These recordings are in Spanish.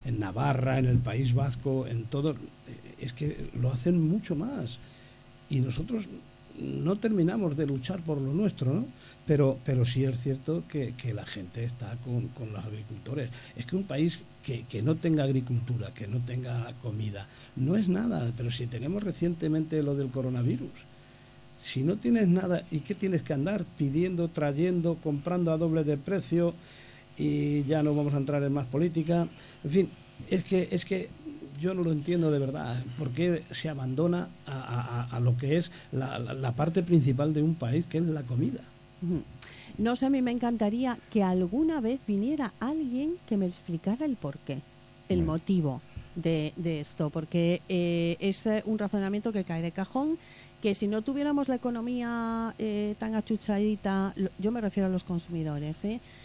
en Navarra, en el País Vasco, en todo, es que lo hacen mucho más. Y nosotros no terminamos de luchar por lo nuestro, ¿no? Pero sí es cierto que la gente está con los agricultores. Es que un país que no tenga agricultura, que no tenga comida, no es nada. Pero si tenemos recientemente lo del coronavirus, si no tienes nada, ¿y qué tienes que andar pidiendo, trayendo, comprando a doble de precio? Y ya no vamos a entrar en más política. En fin, es que yo no lo entiendo de verdad. ¿Por qué se abandona a lo que es la parte principal de un país, que es la comida? Ujú. No sé, a mí me encantaría que alguna vez viniera alguien que me explicara el porqué, el Bueno, motivo de esto, porque es un razonamiento que cae de cajón, que si no tuviéramos la economía tan achuchadita, yo me refiero a los consumidores,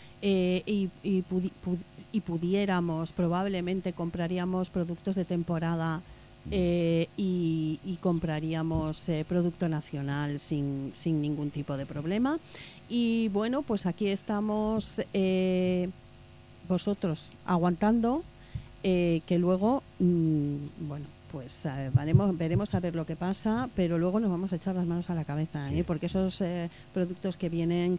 y pudiéramos, probablemente compraríamos productos de temporada y compraríamos producto nacional sin ningún tipo de problema. Y bueno, pues aquí estamos vosotros aguantando, que luego, bueno, pues veremos a ver lo que pasa, pero luego nos vamos a echar las manos a la cabeza, sí. porque esos productos que vienen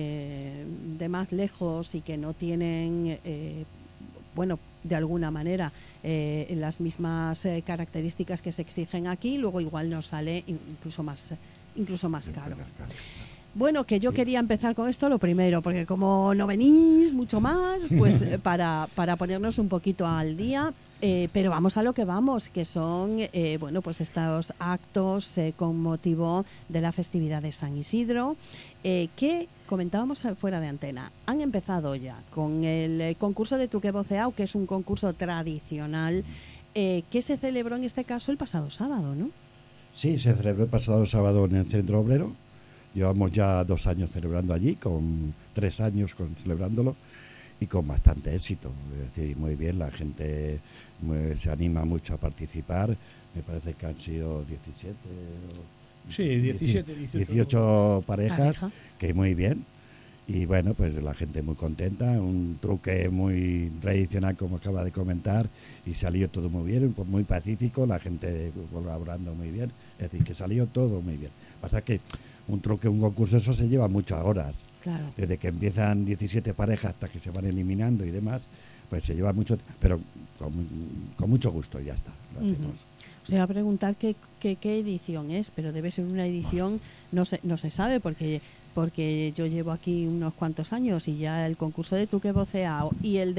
de más lejos y que no tienen, bueno, de alguna manera las mismas características que se exigen aquí, luego igual nos sale incluso más caro. Bueno, que yo Sí. quería empezar con esto lo primero, porque como no venís mucho más, pues para ponernos un poquito al día, pero vamos a lo que vamos, que son, bueno, pues estos actos con motivo de la festividad de San Isidro, que comentábamos fuera de antena. Han empezado ya con el concurso de truque voceao, que es un concurso tradicional, que se celebró en este caso el pasado sábado, ¿no? Sí, se celebró el pasado sábado en el Centro Obrero. Llevamos ya 2 años celebrando allí, con 3 años celebrándolo y con bastante éxito. Es decir, muy bien, la gente se anima mucho a participar. Me parece que han sido 17 Sí, 17, 18 parejas, Parejas. que muy bien. Y bueno, pues la gente muy contenta, un truque muy tradicional como acaba de comentar, y salió todo muy bien, pues muy pacífico, la gente colaborando muy bien, es decir, que salió todo muy bien. Pasa que un truque, un concurso, eso se lleva muchas horas, Claro. desde que empiezan 17 parejas hasta que se van eliminando y demás, pues se lleva mucho, pero con mucho gusto, y ya está, lo hacemos. Os iba a preguntar qué edición es, pero debe ser una edición, no se sabe, porque yo llevo aquí unos cuantos años y ya el concurso de truque voceao y el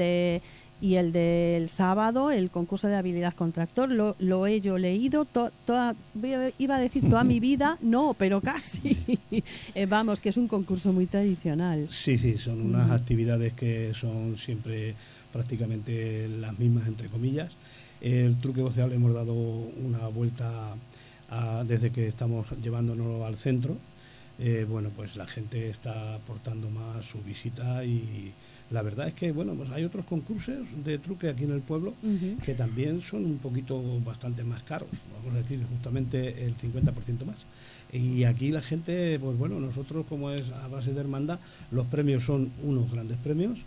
del sábado, el concurso de habilidad con tractor, lo he yo leído iba a decir toda mi vida, no, pero casi. Vamos, que es un concurso muy tradicional. Sí, sí, son unas actividades que son siempre prácticamente las mismas, entre comillas. El truque voceal le hemos dado una vuelta desde que estamos llevándonos al centro. Bueno, pues la gente está aportando más su visita, y la verdad es que, bueno, pues hay otros concursos de truque aquí en el pueblo que también son un poquito bastante más caros, vamos a decir justamente el 50% más. Y aquí la gente, pues bueno, nosotros, como es a base de hermandad, los premios son unos grandes premios,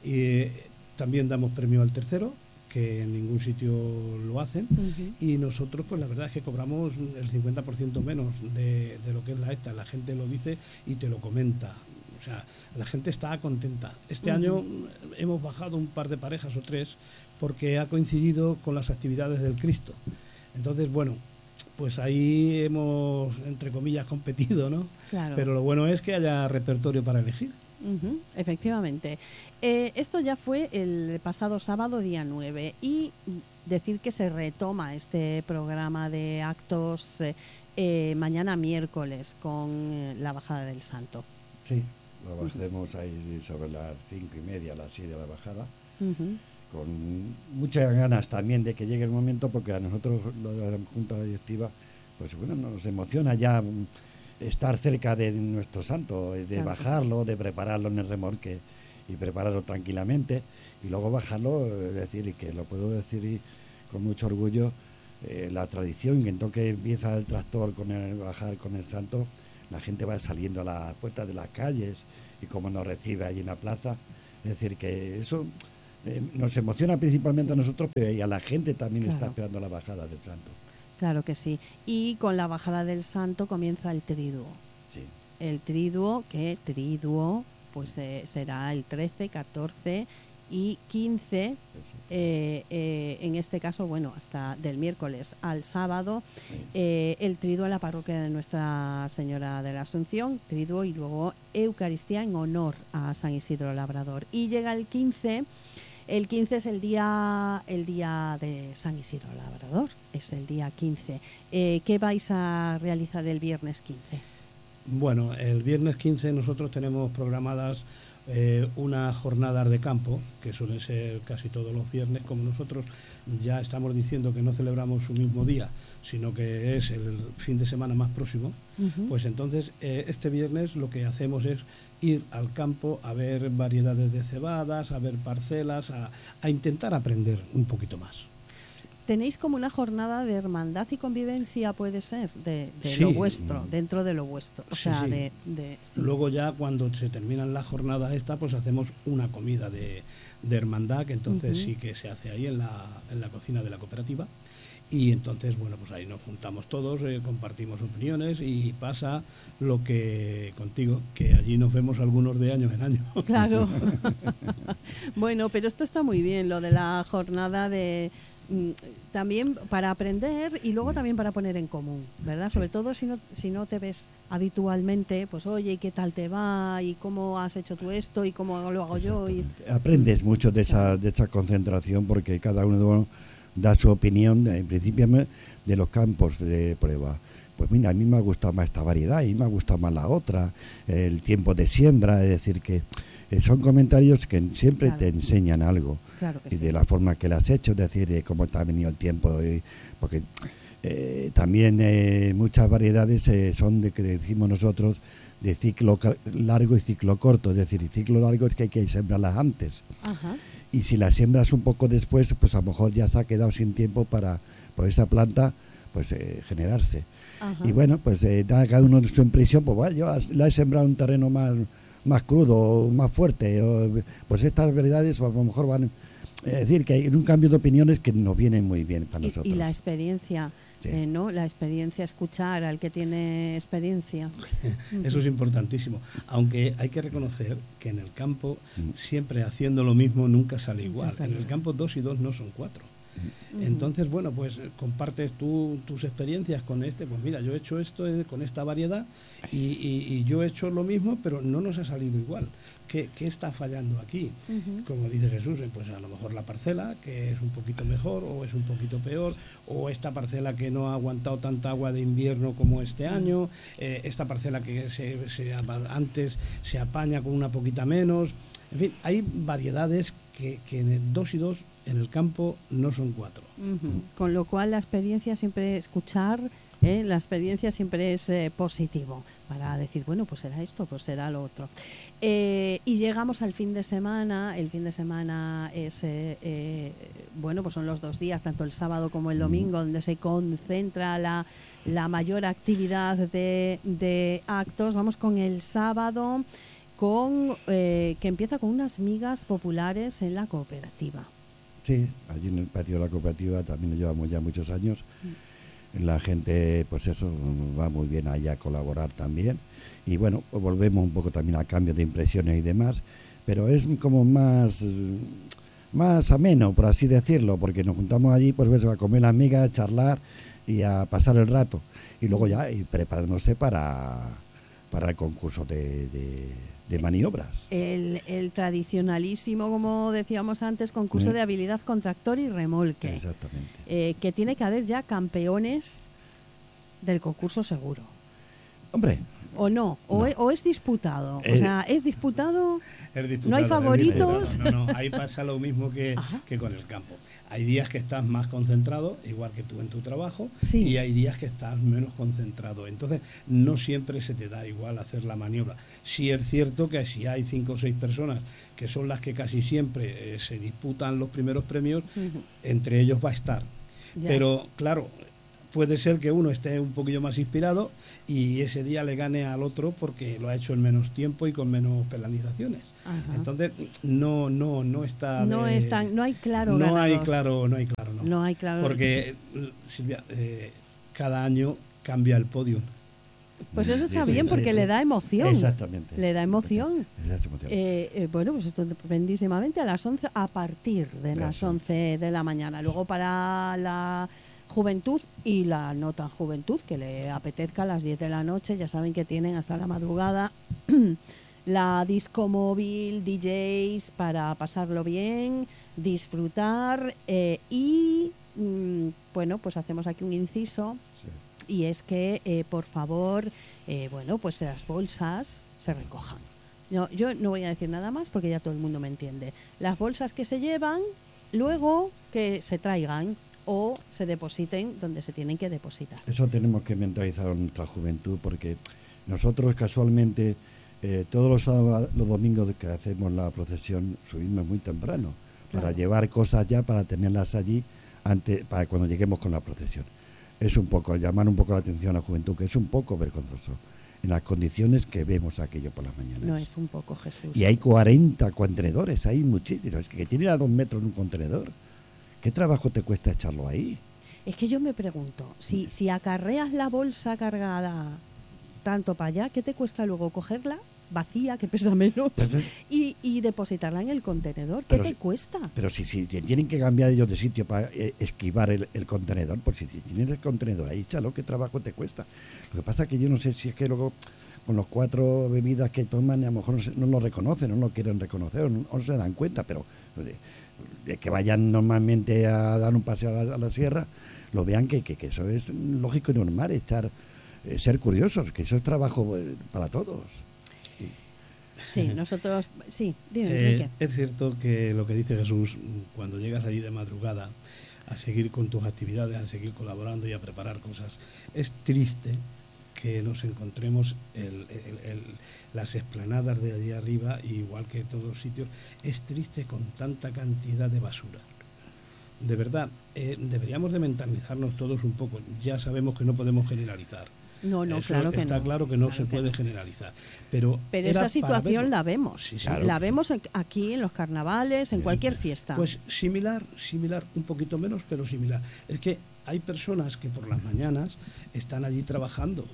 y también damos premio al tercero, que en ningún sitio lo hacen, y nosotros, pues la verdad es que cobramos el 50% menos de lo que es la gente lo dice y te lo comenta. O sea, la gente está contenta. Este año hemos bajado un par de parejas o 3, porque ha coincidido con las actividades del Cristo. Entonces, bueno, pues ahí hemos, entre comillas, competido, ¿no? Claro. Pero lo bueno es que haya repertorio para elegir. Efectivamente. Esto ya fue el pasado sábado, día 9, y decir que se retoma este programa de actos mañana miércoles con la bajada del Santo. Sí, lo bajaremos ahí sobre las 5:30, las 6 de la bajada, con muchas ganas también de que llegue el momento, porque a nosotros, lo de la Junta Directiva, pues bueno, nos emociona ya estar cerca de nuestro santo, de Claro, bajarlo, de prepararlo en el remolque y prepararlo tranquilamente, y luego bajarlo, decir, y que lo puedo decir con mucho orgullo, la tradición, que entonces que empieza el tractor bajar con el santo, la gente va saliendo a las puertas de las calles y cómo nos recibe ahí en la plaza. Es decir, que eso nos emociona principalmente a nosotros, pero y a la gente también está Claro. esperando la bajada del santo. Claro que sí. Y con la bajada del santo comienza el triduo. Sí. El triduo, pues será el 13, 14 y 15, Eso. en este caso, bueno, hasta del miércoles al sábado, el triduo en la parroquia de Nuestra Señora de la Asunción, triduo y luego Eucaristía en honor a San Isidro Labrador. Y llega el 15 es el día de San Isidro Labrador, es el día 15. ¿Qué vais a realizar el viernes 15? Bueno, el viernes 15 nosotros tenemos programadas unas jornadas de campo, que suelen ser casi todos los viernes. Como nosotros ya estamos diciendo que no celebramos un mismo día, sino que es el fin de semana más próximo, pues entonces este viernes lo que hacemos es ir al campo a ver variedades de cebadas, a ver parcelas, a intentar aprender un poquito más. Tenéis como una jornada de hermandad y convivencia, puede ser, de Sí. lo vuestro, dentro de lo vuestro. O Sí, sea, sí. sí. Luego ya cuando se terminan las jornadas esta, pues hacemos una comida de hermandad, que entonces sí que se hace ahí en la cocina de la cooperativa. Y entonces, bueno, pues ahí nos juntamos todos, compartimos opiniones y pasa lo que contigo, que allí nos vemos algunos de años en año. Claro. Bueno, pero esto está muy bien, lo de la jornada también para aprender y luego también para poner en común, ¿verdad? Sobre todo si no te ves habitualmente, pues oye, ¿qué tal te va? ¿Y cómo has hecho tú esto? ¿Y cómo lo hago yo? Y Aprendes mucho de esa concentración, porque cada uno da su opinión, en principio, de los campos de prueba. Pues mira, a mí me ha gustado más esta variedad y me ha gustado más la otra, el tiempo de siembra, es decir, que son comentarios que siempre Claro. te enseñan algo. Claro que Y sí. de la forma que lo has hecho, es decir, cómo te ha venido el tiempo, porque también muchas variedades son de que decimos nosotros de ciclo largo y ciclo corto, es decir, ciclo largo es que hay que sembrarlas antes. Ajá. Y si las siembras un poco después, pues a lo mejor ya se ha quedado sin tiempo para esa planta pues generarse. Ajá. Y bueno, pues da cada uno su impresión, pues bueno, yo la he sembrado en un terreno más crudo, más fuerte, pues estas variedades pues, a lo mejor van... Es decir, que hay un cambio de opiniones que nos viene muy bien para nosotros. Y la experiencia, Sí. ¿no? La experiencia, escuchar al que tiene experiencia. Eso es importantísimo. Aunque hay que reconocer que en el campo, siempre haciendo lo mismo, nunca sale igual. sale En el igual. campo 2 y 2 no son 4. Entonces, bueno, pues compartes tus experiencias con pues mira, yo he hecho esto con esta variedad y yo he hecho lo mismo, pero no nos ha salido igual. ¿Qué está fallando aquí? Como dice Jesús, pues a lo mejor la parcela, que es un poquito mejor o es un poquito peor, o esta parcela que no ha aguantado tanta agua de invierno como este año, esta parcela que antes se apaña con una poquita menos. En fin, hay variedades que en el 2 y 2 en el campo no son 4. Con lo cual la experiencia siempre escuchar, la experiencia siempre es positivo para decir, bueno, pues será esto, pues será lo otro. Y llegamos al fin de semana. El fin de semana es, bueno, pues son los 2 días, tanto el sábado como el domingo, donde se concentra la mayor actividad de actos. Vamos con el sábado, que empieza con unas migas populares en la cooperativa. Sí, allí en el patio de la cooperativa también lo llevamos ya muchos años. La gente, pues eso, va muy bien allá a colaborar también. Y bueno, pues volvemos un poco también al cambio de impresiones y demás, pero es como más ameno, por así decirlo, porque nos juntamos allí pues a comer las migas, a charlar y a pasar el rato. Y luego ya ir preparándose para el concurso de maniobras. El tradicionalísimo, como decíamos antes, concurso de habilidad con tractor y remolque. Exactamente. Que tiene que haber ya campeones del concurso seguro. Hombre. ¿O no? ¿O es disputado? O sea, ¿es disputado? ¿No hay favoritos? No, ahí pasa lo mismo que con el campo. Hay días que estás más concentrado, igual que tú en tu trabajo, sí. Y hay días que estás menos concentrado. Entonces, no siempre se te da igual hacer la maniobra. Sí es cierto que si hay 5 o 6 personas que son las que casi siempre se disputan los primeros premios, entre ellos va a estar. Ya. Pero, claro, puede ser que uno esté un poquillo más inspirado y ese día le gane al otro porque lo ha hecho en menos tiempo y con menos penalizaciones. Ajá. Entonces no está No de- es tan, no hay claro no ganador. hay claro, no hay claro, no. No hay claro. Porque Silvia, cada año cambia el podio. Pues eso está Sí, bien sí, porque sí. le da emoción. Exactamente. Le da emoción. Le da emoción. Bueno, pues estupendísimamente a las 11, a partir de las Eso. 11 de la mañana. Luego para la juventud y la no tan juventud, que le apetezca a las 10 de la noche, ya saben que tienen hasta la madrugada la disco móvil, DJs para pasarlo bien, disfrutar y bueno, pues hacemos aquí un inciso. Sí. Y es que, por favor, bueno, pues las bolsas se recojan. No, yo no voy a decir nada más porque ya todo el mundo me entiende. Las bolsas que se llevan, luego que se traigan o se depositen donde se tienen que depositar. Eso tenemos que mentalizar a nuestra juventud porque nosotros casualmente todos los sábados, los domingos que hacemos la procesión subimos muy temprano para Claro. llevar cosas ya para tenerlas allí para cuando lleguemos con la procesión. Es un poco, llamar un poco la atención a la juventud, que es un poco vergonzoso en las condiciones que vemos aquello por las mañanas. No es un poco, Jesús. Y hay 40 contenedores, hay muchísimos, que tienen a 2 metros un contenedor. ¿Qué trabajo te cuesta echarlo ahí? Es que yo me pregunto, si acarreas la bolsa cargada tanto para allá, ¿qué te cuesta luego cogerla vacía, que pesa menos, Pero- y depositarla en el contenedor? ¿Qué Pero te si- cuesta? Pero si tienen que cambiar ellos de sitio para esquivar el contenedor, pues si tienes el contenedor ahí, échalo, ¿qué trabajo te cuesta? Lo que pasa es que yo no sé si es que luego con los 4 bebidas que toman a lo mejor no lo reconocen, no lo quieren reconocer, o no se dan cuenta, pero de que vayan normalmente a dar un paseo a la sierra, lo vean que eso es lógico y normal, ser curiosos, que eso es trabajo para todos. Sí, nosotros, sí, dime, Eh, Enrique. es cierto que lo que dice Jesús, cuando llegas allí de madrugada a seguir con tus actividades, a seguir colaborando y a preparar cosas, es triste que nos encontremos las explanadas de allí arriba, igual que todos los sitios, es triste con tanta cantidad de basura. De verdad, deberíamos de mentalizarnos todos un poco. Ya sabemos que no podemos generalizar. No, Eso claro que está no. claro que no Claro se que puede no. generalizar. Pero Pero era esa para situación verlo. la vemos. Sí, sí. Claro. La vemos aquí en los carnavales, en cualquier fiesta. Pues similar, un poquito menos, pero similar. Es que hay personas que por las mañanas están allí trabajando.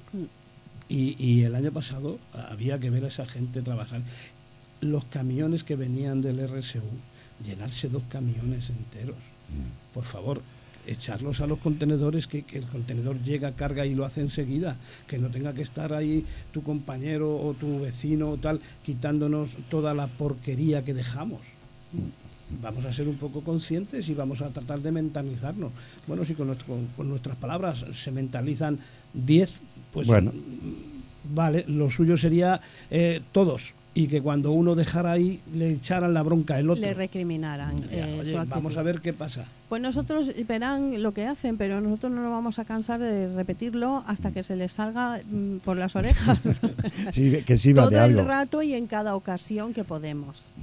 Y el año pasado había que ver a esa gente trabajar. Los camiones que venían del RSU, llenarse 2 camiones enteros. Por favor, echarlos a los contenedores, que el contenedor llega, carga y lo hace enseguida, que no tenga que estar ahí tu compañero o tu vecino o tal quitándonos toda la porquería que dejamos. Vamos a ser un poco conscientes y vamos a tratar de mentalizarnos. Bueno, si con nuestras palabras se mentalizan 10, pues Bueno. vale, lo suyo sería todos, y que cuando uno dejara ahí le echaran la bronca al otro. Le recriminaran. Ya, su oye, vamos actitud. a ver qué pasa. Pues nosotros verán lo que hacen, pero nosotros no nos vamos a cansar de repetirlo hasta que se les salga por las orejas. Sí, que sirva Todo de el algo. rato y en cada ocasión que podemos.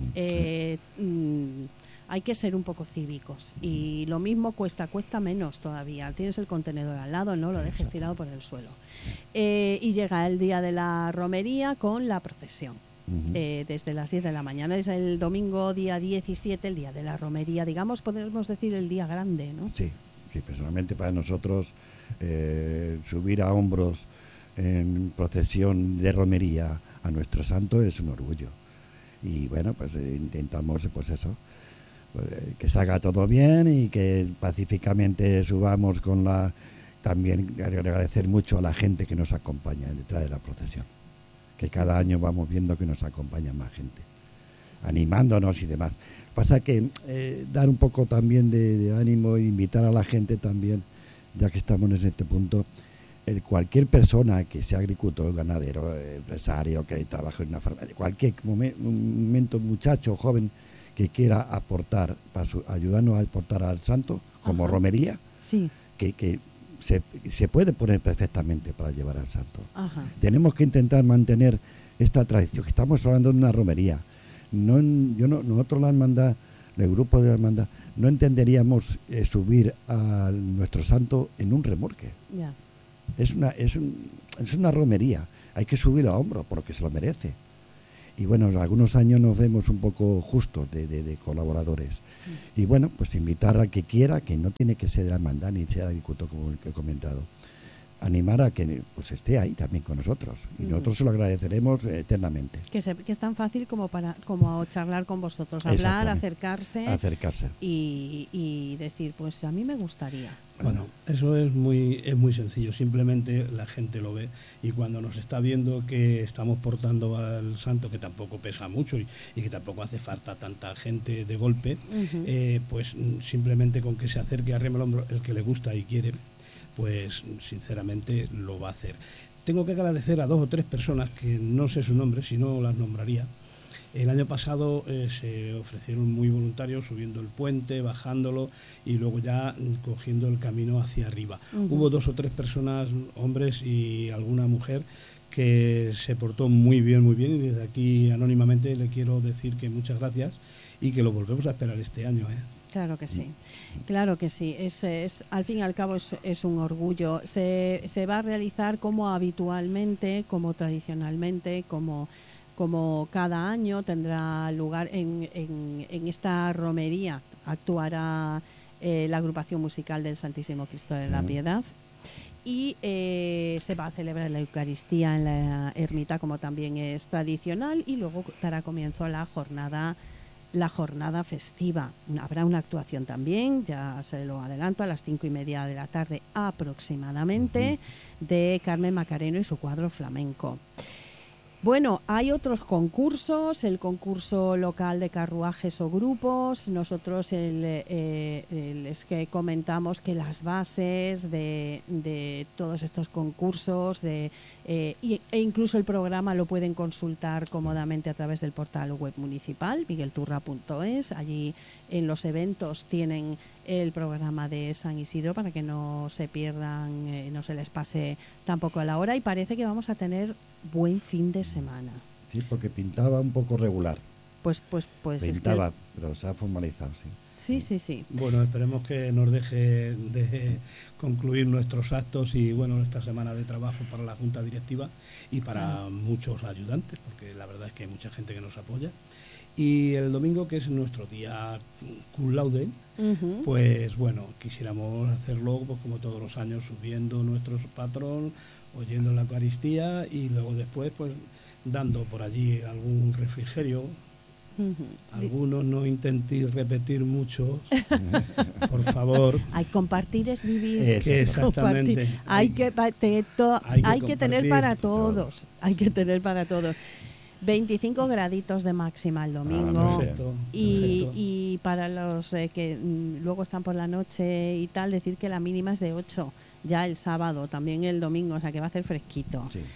Hay que ser un poco cívicos. Y lo mismo cuesta menos todavía. Tienes el contenedor al lado, no lo dejes tirado por el suelo. Y llega el día de la romería con la procesión. Ujú. Desde las 10 de la mañana. Es el domingo día 17, el día de la romería. Digamos, podemos decir el día grande, ¿no? Sí, personalmente para nosotros subir a hombros en procesión de romería a nuestro santo es un orgullo. Y bueno, pues intentamos, pues eso, que salga todo bien y que pacíficamente subamos también agradecer mucho a la gente que nos acompaña detrás de la procesión, que cada año vamos viendo que nos acompaña más gente, animándonos y demás. Pasa que dar un poco también de ánimo e invitar a la gente también, ya que estamos en este punto, cualquier persona que sea agricultor, ganadero, empresario, que trabaje en una farmacia, cualquier momento, muchacho, joven, que quiera aportar, ayudarnos a aportar al santo, como Ajá. romería, Sí. que se puede poner perfectamente para llevar al santo. Ajá. Tenemos que intentar mantener esta tradición, que estamos hablando de una romería. Nosotros la hermandad el grupo de la hermandad, no entenderíamos subir a nuestro santo en un remolque. Ya. Es una romería, hay que subirlo a hombros porque se lo merece. Y bueno, algunos años nos vemos un poco justos de colaboradores. Y bueno, pues invitar al que quiera, que no tiene que ser de la hermandad ni ser agricultor como el que he comentado, animar a que pues esté ahí también con nosotros. Y nosotros se lo agradeceremos eternamente. Que es tan fácil como charlar con vosotros, hablar, acercarse y decir, pues a mí me gustaría. Bueno, eso es muy sencillo, simplemente la gente lo ve y cuando nos está viendo que estamos portando al santo, que tampoco pesa mucho y que tampoco hace falta tanta gente de golpe, pues simplemente con que se acerque, arrime el hombro, el que le gusta y quiere, pues sinceramente lo va a hacer. Tengo que agradecer a 2 o 3 personas que no sé su nombre, si no las nombraría. El año pasado se ofrecieron muy voluntarios subiendo el puente, bajándolo y luego ya cogiendo el camino hacia arriba. Hubo 2 o 3 personas, hombres y alguna mujer, que se portó muy bien y desde aquí anónimamente le quiero decir que muchas gracias y que lo volvemos a esperar este año. Claro que sí, claro que sí. Al fin y al cabo es un orgullo. Se va a realizar como habitualmente, como tradicionalmente, como cada año tendrá lugar en esta romería. Actuará la agrupación musical del Santísimo Cristo de la Piedad y se va a celebrar la Eucaristía en la ermita, como también es tradicional, y luego dará comienzo a la jornada festiva. Habrá una actuación también, ya se lo adelanto, a las 5:30 de la tarde aproximadamente, de Carmen Macareno y su cuadro flamenco. Bueno, hay otros concursos, el concurso local de carruajes o grupos. Nosotros es que comentamos que las bases de todos estos concursos e incluso el programa lo pueden consultar cómodamente a través del portal web municipal, miguelturra.es. Allí en los eventos tienen el programa de San Isidro para que no se pierdan, no se les pase tampoco a la hora, y parece que vamos a tener buen fin de semana. Sí, porque pintaba un poco regular. Pues pintaba, pero se ha formalizado, sí. Sí. Bueno, esperemos que nos deje de concluir nuestros actos y bueno, esta semana de trabajo para la Junta Directiva y para muchos ayudantes, porque la verdad es que hay mucha gente que nos apoya. Y el domingo, que es nuestro día cum laude, pues bueno, quisiéramos hacerlo pues, como todos los años, subiendo nuestro patrón, oyendo la Eucaristía y luego después pues dando por allí algún refrigerio. Algunos no intentéis repetir mucho, por favor. Compartir es vivir. Exactamente. Hay que tener para todos. Hay que tener para todos. 25 graditos de máxima el domingo. Perfecto. Y para los que luego están por la noche y tal, decir que la mínima es de 8 ya el sábado, también el domingo, o sea que va a hacer fresquito. Sí.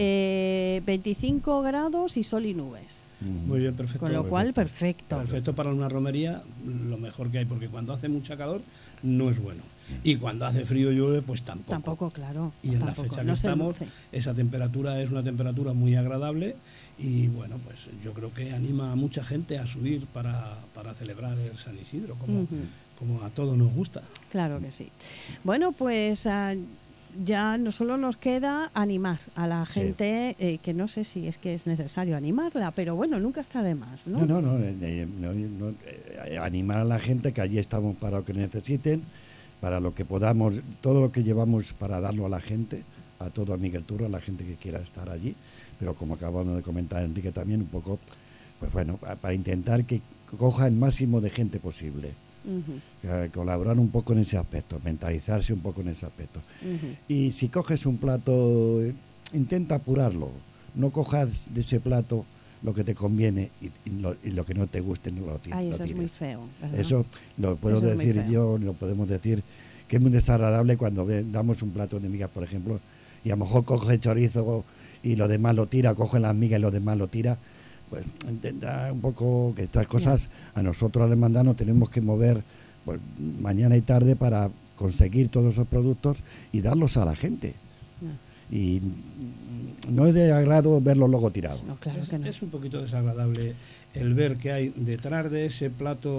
25 grados y sol y nubes. Muy bien, perfecto. Con lo cual, perfecto. Perfecto para una romería, lo mejor que hay, porque cuando hace mucha calor no es bueno. Y cuando hace frío y llueve, pues tampoco. Tampoco, claro. Y en la fecha que estamos, esa temperatura es una temperatura muy agradable y bueno, pues yo creo que anima a mucha gente a subir para celebrar el San Isidro, como a todos nos gusta. Claro que sí. Bueno, pues ya no solo nos queda animar a la gente, que no sé si es que es necesario animarla, pero bueno, nunca está de más, ¿no? No, animar a la gente, que allí estamos para lo que necesiten, para lo que podamos, todo lo que llevamos para darlo a la gente, a todo Miguel Turra, a la gente que quiera estar allí, pero como acabamos de comentar Enrique también, un poco, pues bueno, para intentar que coja el máximo de gente posible. Colaborar un poco en ese aspecto, mentalizarse un poco en ese aspecto. Y si coges un plato, intenta apurarlo, no cojas de ese plato lo que te conviene y lo que no te guste no lo tires. Eso es muy feo, ¿verdad? Eso lo puedo decir yo, lo podemos decir, que es muy desagradable cuando damos un plato de migas, por ejemplo, y a lo mejor coge el chorizo y lo demás lo tira, coge las migas y lo demás lo tira. Pues intenta un poco que estas cosas a nosotros a la hermandad nos tenemos que mover pues, mañana y tarde para conseguir todos esos productos y darlos a la gente. Y no es de agrado verlos luego tirados. No, claro que no. Es un poquito desagradable el ver que hay detrás de ese plato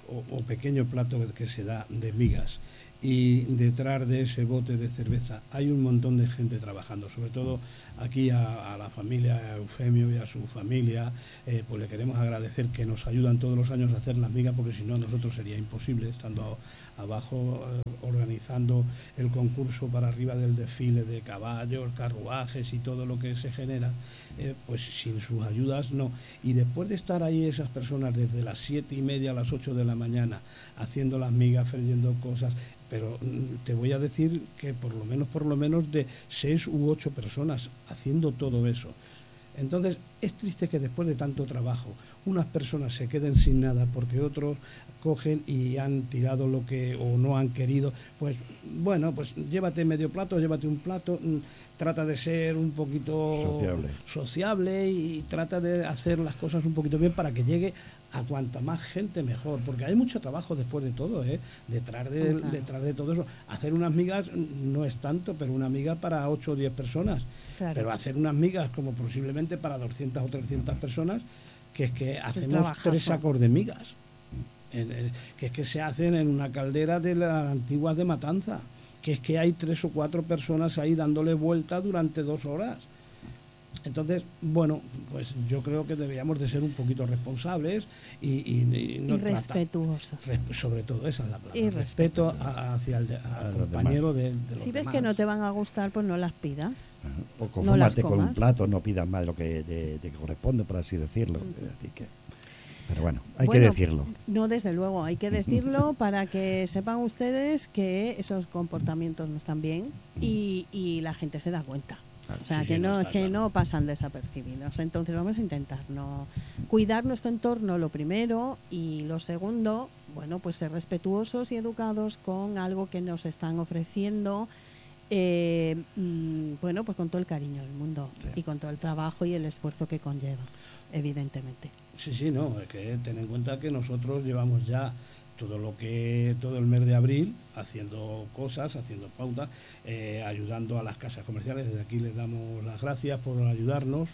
o pequeño plato que se da de migas, y detrás de ese bote de cerveza hay un montón de gente trabajando, sobre todo aquí a la familia, a Eufemio y a su familia, pues le queremos agradecer que nos ayudan todos los años a hacer las migas, porque si no, nosotros sería imposible, estando abajo organizando el concurso para arriba del desfile de caballos, carruajes y todo lo que se genera, pues sin sus ayudas no. Y después de estar ahí esas personas desde las 7:30 a las 8 de la mañana haciendo las migas, friendo cosas, pero te voy a decir que por lo menos de 6 u 8 personas haciendo todo eso. Entonces es triste que después de tanto trabajo unas personas se queden sin nada porque otros cogen y han tirado lo que o no han querido. Pues bueno, pues llévate medio plato, llévate un plato, trata de ser un poquito sociable y trata de hacer las cosas un poquito bien para que llegue a cuanta más gente mejor, porque hay mucho trabajo después de todo, detrás de todo eso. Hacer unas migas no es tanto, pero una miga para 8 o 10 personas, claro. Pero hacer unas migas como posiblemente para 200 o 300 personas, que es que hacemos 3 sacos de migas, que es que se hacen en una caldera de las antiguas de Matanza, que es que hay 3 o 4 personas ahí dándole vuelta durante 2 horas. Entonces, bueno, pues yo creo que deberíamos de ser un poquito responsables y no respetuosos. Sobre todo esa es la palabra. Y respeto hacia al compañero de los Si ves demás. Que no te van a gustar, pues no las pidas. O confórmate con un plato, no pidas más de lo que corresponde, por así decirlo. Así que, pero bueno, hay que decirlo. No, desde luego, hay que decirlo para que sepan ustedes que esos comportamientos no están bien y la gente se da cuenta. O sea, que no pasan desapercibidos. Entonces vamos a intentar no cuidar nuestro entorno, lo primero, y lo segundo, bueno, pues ser respetuosos y educados con algo que nos están ofreciendo, bueno, pues con todo el cariño del mundo, y con todo el trabajo y el esfuerzo que conlleva, evidentemente. Sí, no, es que ten en cuenta que nosotros llevamos ya todo el mes de abril haciendo cosas, haciendo pautas, ayudando a las casas comerciales. Desde aquí les damos las gracias por ayudarnos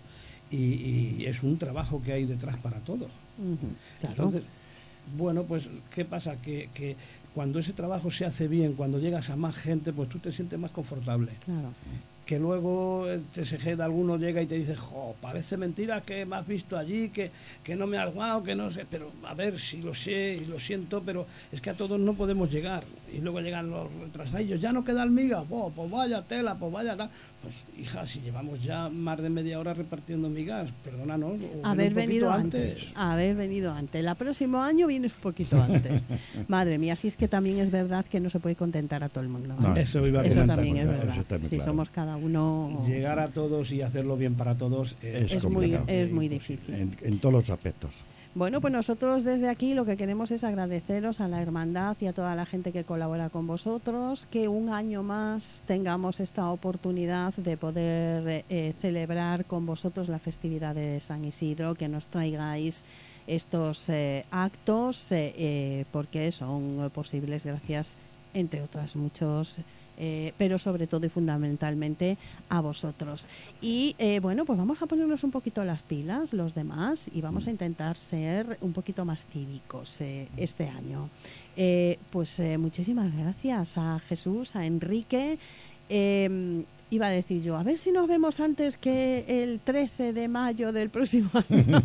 y es un trabajo que hay detrás para todos. Claro. Entonces, bueno, pues ¿qué pasa? Que cuando ese trabajo se hace bien, cuando llegas a más gente, pues tú te sientes más confortable. Claro. Que luego TSG alguno llega y te dice, jo, parece mentira que me has visto allí, que no me has armado, que no sé, pero a ver, si lo sé y lo siento, pero es que a todos no podemos llegar. Y luego llegan los retrasadillos, ya no quedan migas, pues vaya tela, pues vaya tal. Pues hija, si llevamos ya más de media hora repartiendo migas, perdónanos. Haber venido antes. El próximo año vienes un poquito antes. Madre mía, si es que también es verdad que no se puede contentar a todo el mundo. No, eso también es verdad. Si somos cada uno... Llegar a todos y hacerlo bien para todos es muy difícil. En todos los aspectos. Bueno, pues nosotros desde aquí lo que queremos es agradeceros a la hermandad y a toda la gente que colabora con vosotros, que un año más tengamos esta oportunidad de poder celebrar con vosotros la festividad de San Isidro, que nos traigáis estos actos, porque son posibles gracias, entre otras muchos, pero sobre todo y fundamentalmente a vosotros. Y bueno, pues vamos a ponernos un poquito las pilas los demás y vamos a intentar ser un poquito más cívicos este año. Pues muchísimas gracias a Jesús, a Enrique. Iba a decir yo, a ver si nos vemos antes que el 13 de mayo del próximo año.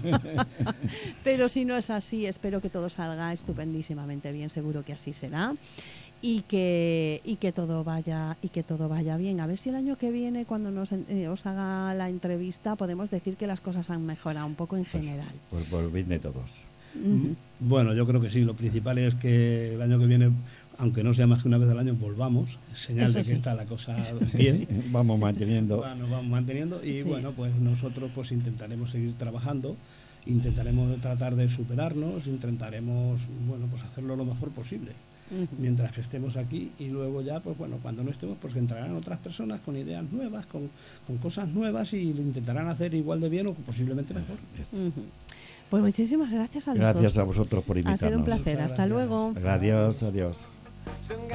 Pero si no es así, espero que todo salga estupendísimamente bien, seguro que así será. Y que todo vaya bien. A ver si el año que viene, cuando os haga la entrevista, podemos decir que las cosas han mejorado un poco en general. Pues por el bien de todos. Bueno, yo creo que sí. Lo principal es que el año que viene, aunque no sea más que una vez al año, volvamos. Es señal de que está la cosa bien. Vamos manteniendo. Vamos manteniendo y bueno, pues nosotros pues intentaremos seguir trabajando, intentaremos tratar de superarnos, intentaremos, bueno, pues hacerlo lo mejor posible. Mientras que estemos aquí, y luego ya, pues bueno, cuando no estemos, pues entrarán otras personas con ideas nuevas, con cosas nuevas, y lo intentarán hacer igual de bien o posiblemente mejor. Pues muchísimas gracias a los dos. Gracias a vosotros por invitarnos. Ha sido un placer. Hasta luego. Adiós.